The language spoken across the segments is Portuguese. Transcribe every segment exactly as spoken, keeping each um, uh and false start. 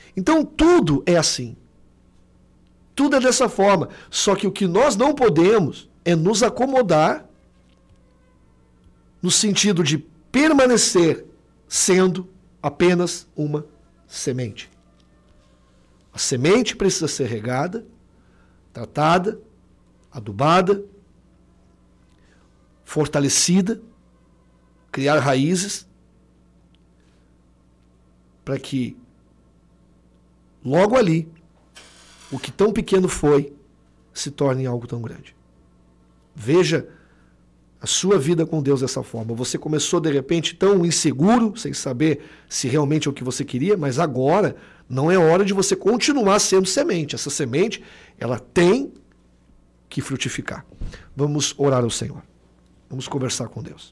Então tudo é assim. Tudo é dessa forma. Só que o que nós não podemos é nos acomodar no sentido de permanecer sendo apenas uma semente. A semente precisa ser regada, tratada, adubada, fortalecida, criar raízes, para que logo ali, o que tão pequeno foi, se torne algo tão grande. Veja a sua vida com Deus dessa forma. Você começou de repente tão inseguro, sem saber se realmente é o que você queria, mas agora não é hora de você continuar sendo semente. Essa semente, ela tem que frutificar. Vamos orar ao Senhor. Vamos conversar com Deus.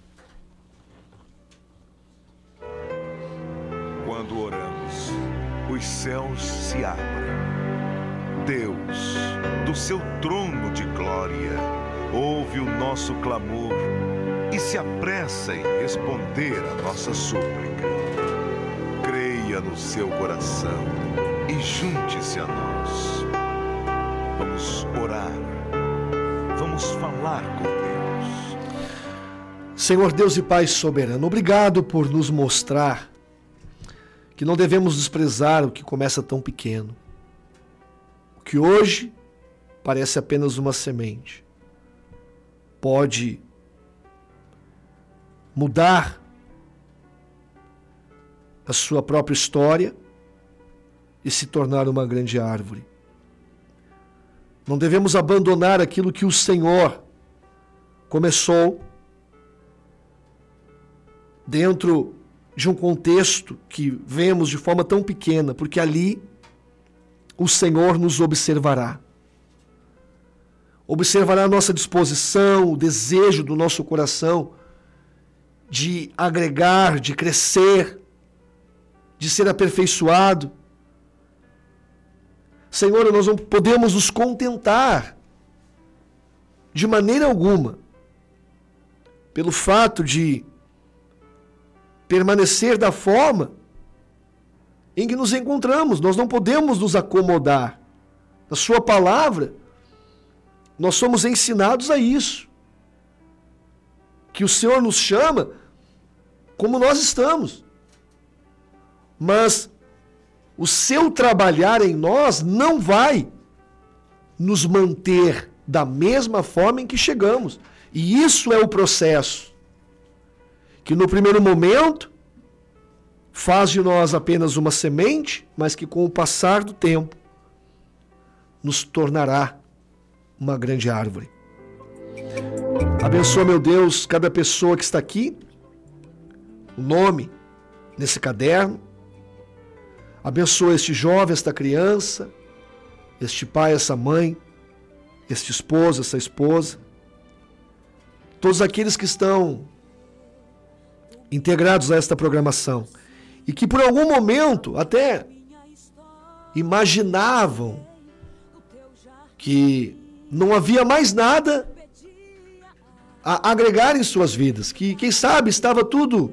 Quando oramos, os céus se abrem. Deus, do seu trono de glória, ouve o nosso clamor e se apressa em responder a nossa súplica. Creia no seu coração e junte-se a nós. Vamos orar. Vamos falar com Deus. Senhor Deus e Pai soberano, obrigado por nos mostrar que não devemos desprezar o que começa tão pequeno. O que hoje parece apenas uma semente pode mudar a sua própria história e se tornar uma grande árvore. Não devemos abandonar aquilo que o Senhor começou dentro de um contexto que vemos de forma tão pequena, porque ali o Senhor nos observará. Observará a nossa disposição, o desejo do nosso coração de agregar, de crescer, de ser aperfeiçoado. Senhor, nós não podemos nos contentar de maneira alguma pelo fato de permanecer da forma em que nos encontramos. Nós não podemos nos acomodar. Na sua palavra, nós somos ensinados a isso. Que o Senhor nos chama como nós estamos. Mas o seu trabalhar em nós não vai nos manter da mesma forma em que chegamos. E isso é o processo que no primeiro momento faz de nós apenas uma semente, mas que com o passar do tempo nos tornará uma grande árvore. Abençoa, meu Deus, cada pessoa que está aqui, o nome nesse caderno. Abençoa este jovem, esta criança, este pai, essa mãe, este esposo, essa esposa. Todos aqueles que estão integrados a esta programação e que por algum momento até imaginavam que não havia mais nada a agregar em suas vidas, que quem sabe estava tudo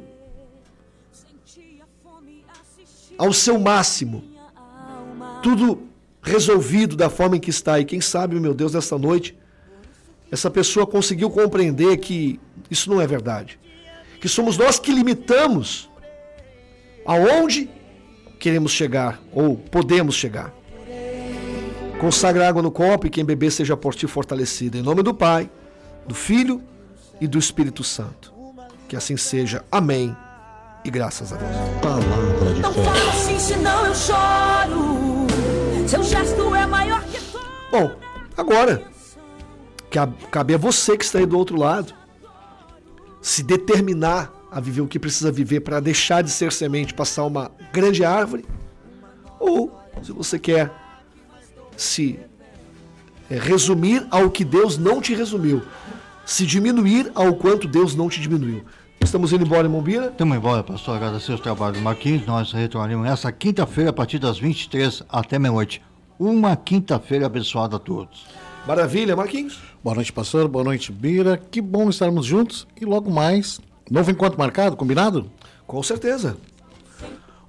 ao seu máximo, tudo resolvido da forma em que está. E quem sabe, meu Deus, nessa noite essa pessoa conseguiu compreender que isso não é verdade. Que somos nós que limitamos aonde queremos chegar ou podemos chegar. Consagra água no copo e quem beber seja por ti fortalecido. Em nome do Pai, do Filho e do Espírito Santo. Que assim seja. Amém. E graças a Deus. Palavra de Não fé. fala assim, senão eu choro. Seu gesto é maior que tudo. Bom, agora, cabe a você que está aí do outro lado se determinar a viver o que precisa viver para deixar de ser semente, passar uma grande árvore, ou se você quer se é, resumir ao que Deus não te resumiu, se diminuir ao quanto Deus não te diminuiu. Estamos indo embora, irmão Bira? Estamos embora, pastor. Agradecer os trabalhos do Marquinhos. Nós retornaremos essa quinta-feira, a partir das vinte e três até meia-noite. Uma quinta-feira abençoada a todos. Maravilha, Marquinhos. Boa noite, pastor. Boa noite, Bira. Que bom estarmos juntos. E logo mais, novo encontro marcado, combinado? Com certeza.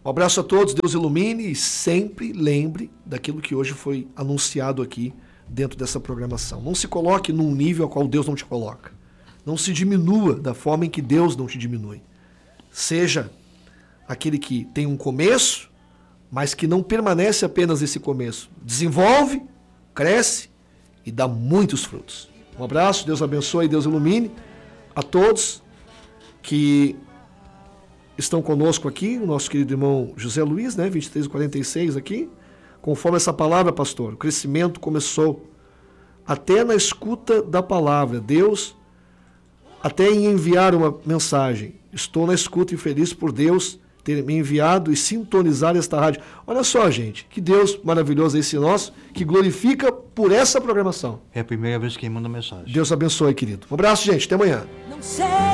Um abraço a todos, Deus ilumine e sempre lembre daquilo que hoje foi anunciado aqui dentro dessa programação. Não se coloque num nível ao qual Deus não te coloca. Não se diminua da forma em que Deus não te diminui. Seja aquele que tem um começo, mas que não permanece apenas esse começo. Desenvolve, cresce e dá muitos frutos. Um abraço, Deus abençoe e Deus ilumine a todos que estão conosco aqui, o nosso querido irmão José Luiz, né, vinte e três e quarenta e seis aqui. Conforme essa palavra, pastor, o crescimento começou até na escuta da palavra. Deus, até em enviar uma mensagem. Estou na escuta e feliz por Deus ter me enviado e sintonizar esta rádio. Olha só, gente, que Deus maravilhoso é esse nosso, que glorifica por essa programação. É a primeira vez que manda mensagem. Deus abençoe, querido. Um abraço, gente. Até amanhã. Não sei.